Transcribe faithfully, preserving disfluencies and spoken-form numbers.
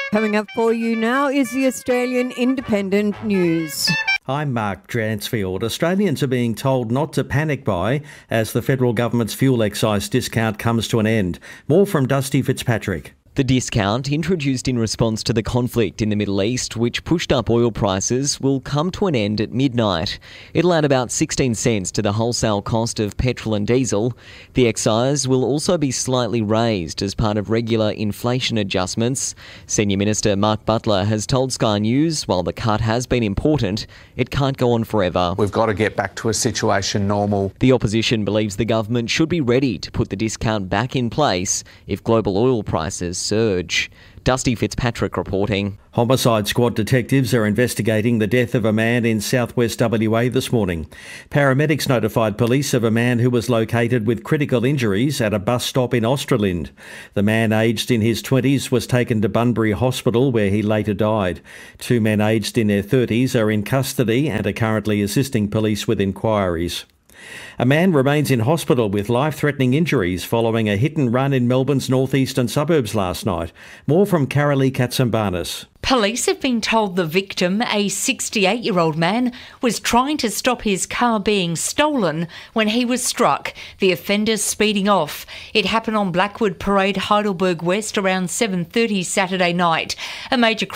Coming up for you now is the Australian Independent News. I'm Mark Dransfield. Australians are being told not to panic buy as the federal government's fuel excise discount comes to an end. More from Dusty Fitzpatrick. The discount, introduced in response to the conflict in the Middle East, which pushed up oil prices, will come to an end at midnight. It'll add about sixteen cents to the wholesale cost of petrol and diesel. The excise will also be slightly raised as part of regular inflation adjustments. Senior Minister Mark Butler has told Sky News while the cut has been important, it can't go on forever. We've got to get back to a situation normal. The opposition believes the government should be ready to put the discount back in place if global oil prices surge. Dusty Fitzpatrick reporting. Homicide Squad detectives are investigating the death of a man in southwest W A this morning. Paramedics notified police of a man who was located with critical injuries at a bus stop in Australind. The man, aged in his twenties, was taken to Bunbury Hospital where he later died. Two men aged in their thirties are in custody and are currently assisting police with inquiries. A man remains in hospital with life-threatening injuries following a hit and run in Melbourne's northeastern suburbs last night. More from Carolee Katsambanis. Police have been told the victim, a sixty-eight-year-old man, was trying to stop his car being stolen when he was struck, the offender speeding off. It happened on Blackwood Parade, Heidelberg West, around seven thirty Saturday night. A major